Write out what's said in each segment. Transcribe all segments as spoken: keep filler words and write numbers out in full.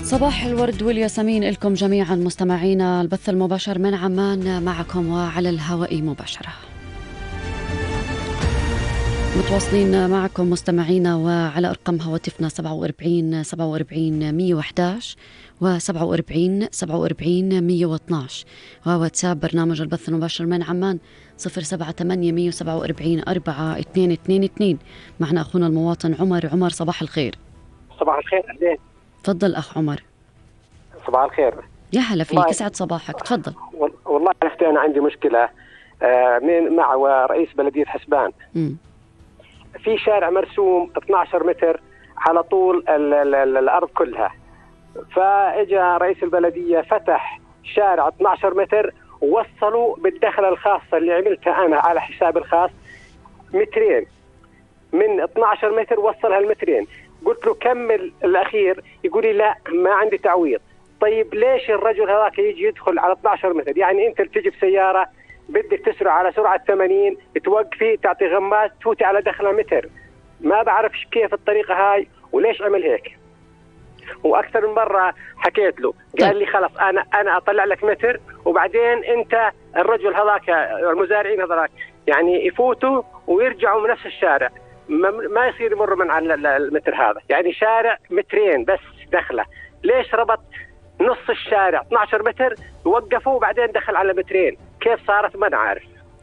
صباح الورد والياسمين لكم جميعا مستمعينا. البث المباشر من عمان معكم وعلى الهواء مباشرة. متواصلين معكم مستمعينا وعلى أرقام هواتفنا سبعة وأربعين سبعة وأربعين مية وإحدى عشر وسبعة وأربعين سبعة وأربعين مية واثني عشر، وواتساب برنامج البث المباشر من عمان صفر سبعة ثمانية مية وسبعة وأربعين أربعة اثنين اثنين اثنين. معنا أخونا المواطن عمر. عمر صباح الخير. صباح الخير. أهلين. تفضل أخ عمر. صباح الخير. يا هلا فيك، يسعد صباحك. تفضل. والله أنا عندي مشكلة من مع رئيس بلدية حسبان. م. في شارع مرسوم اثني عشر متر على طول ال ال ال الأرض كلها، فإجا رئيس البلدية فتح شارع اثني عشر متر ووصلوا بالدخلة الخاصة اللي عملتها أنا على حساب الخاص مترين، من اثني عشر متر وصلها المترين. قلت له كمل الأخير، يقول لي لا ما عندي تعويض. طيب ليش الرجل هذاك يجي يدخل على اثني عشر متر؟ يعني أنت تجي بسيارة بدك تسرع على سرعة ثمانين، توقفي تعطي غماز تفوتي على دخلة متر. ما بعرفش كيف الطريقة هاي وليش عمل هيك. وأكثر من مرة حكيت له، قال لي خلاص أنا أنا أطلع لك متر، وبعدين أنت الرجل هذاك المزارعين هذاك يعني يفوتوا ويرجعوا من نفس الشارع، ما يصير يمر من على المتر هذا. يعني شارع مترين بس دخله، ليش ربط نص الشارع اثني عشر متر وقفوا وبعدين دخل على مترين؟ كيف صارت ما نعرف.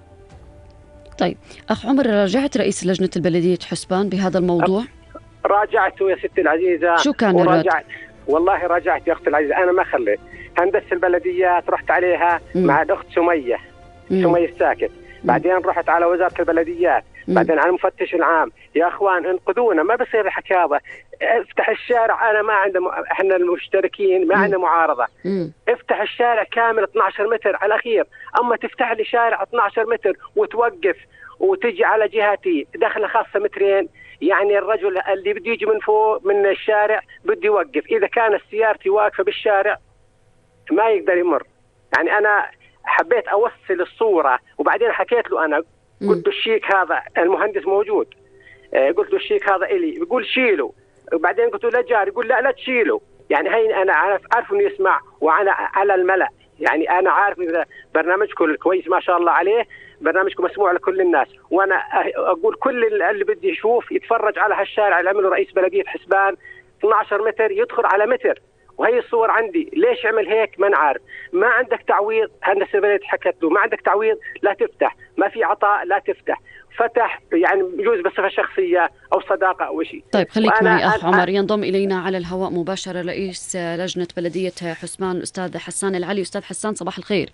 طيب أخ عمر، راجعت رئيس لجنة البلدية حسبان بهذا الموضوع؟ راجعته يا ستي العزيزة. شو كان الرد؟ والله راجعت يا أختي العزيزة، أنا ما خليت. هندسة البلديات رحت عليها م. مع الأخت سمية م. سمية الساكت، بعدين رحت على وزارة البلديات، بعدين على المفتش العام. يا اخوان انقذونا، ما بصير الحكي هذا. افتح الشارع، انا ما عندنا م... احنا المشتركين ما عندنا معارضه. مم. افتح الشارع كامل اثني عشر متر على الاخير، اما تفتح لي شارع اثني عشر متر وتوقف وتجي على جهتي دخله خاصه مترين، يعني الرجل اللي بده يجي من فوق من الشارع بده يوقف. اذا كانت سيارتي واقفه بالشارع ما يقدر يمر. يعني انا حبيت اوصل الصوره، وبعدين حكيت له انا، قلت له الشيك هذا المهندس موجود، قلت له الشيك هذا إلي، بيقول شيله. وبعدين قلت له لا جار، يقول لا لا تشيله. يعني هي انا عارف عارف انه يسمع وانا على الملأ، يعني انا عارف ان برنامجكم كويس ما شاء الله عليه، برنامجكم مسموع لكل الناس، وانا اقول كل اللي بدي يشوف يتفرج على هالشارع اللي عمله رئيس بلدية حسبان اثني عشر متر يدخل على متر، وهي الصور عندي. ليش عمل هيك ما نعرف. ما عندك تعويض، هندسة البلدية حكت له ما عندك تعويض لا تفتح، ما في عطاء لا تفتح. فتح يعني بجوز بصفة شخصية أو صداقة أو شيء. طيب خليك معي أخ عمر. ينضم إلينا على الهواء مباشرة رئيس لجنة بلدية حسبان الأستاذ حسان العلي. أستاذ حسان صباح الخير.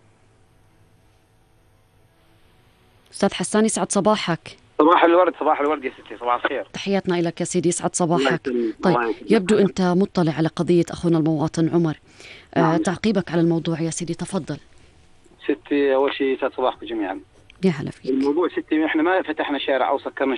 أستاذ حسان يسعد صباحك. صباح الورد. صباح الورد يا ستي. صباح الخير. تحياتنا لك يا سيدي، يسعد صباحك. طيب يبدو أنت مطلع على قضية أخونا المواطن عمر. آه تعقيبك على الموضوع يا سيدي، تفضل. ستي أول شيء يسعد صباحكم جميعا. يا هلا فيك. الموضوع ستي احنا ما فتحنا شارع او سكرنا